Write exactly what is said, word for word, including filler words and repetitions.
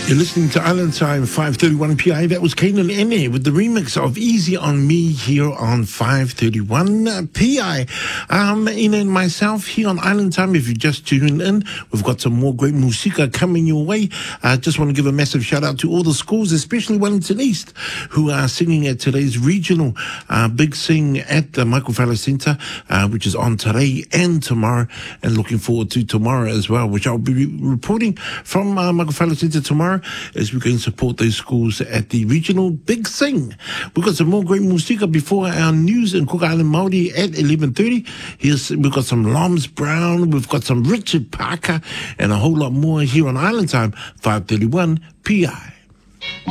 You're listening to Island Time, five thirty-one P I. That was Kanan Ene with the remix of Easy on Me here on five thirty-one P I. Um, Ina and myself here on Island Time. If you just tuned in, we've got some more great musica coming your way. I uh, just want to give a massive shout out to all the schools, especially Wellington East, who are singing at today's regional uh, big sing at the Michael Fowler Centre, uh, which is on today and tomorrow, and looking forward to tomorrow as well, which I'll be re- reporting from uh, Michael Fowler Centre tomorrow, as we can support those schools at the regional big sing. We've got some more great musica before our news in Cook Island Māori at eleven thirty. Here's, we've got some Loms Brown, we've got some Richard Parker, and a whole lot more here on Island Time, five thirty-one P I.